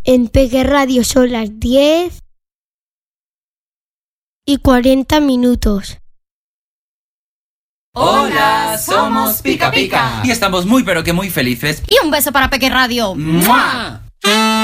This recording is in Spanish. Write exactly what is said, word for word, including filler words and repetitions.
En Peque Radio son las diez y cuarenta minutos. Hola, somos Pica Pica. Y estamos muy pero que muy felices. Y un beso para Peque Radio. ¡Mua!